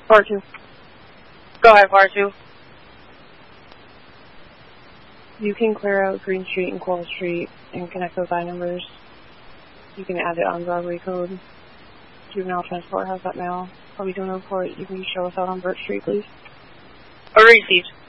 Part 2. Go ahead, Part 2. You can clear out Green Street and Coral Street and connect those I numbers. You can add it on the robbery code. Juvenile Transport has that now. I'll be doing a report. You can show us out on Burt Street, please. Received.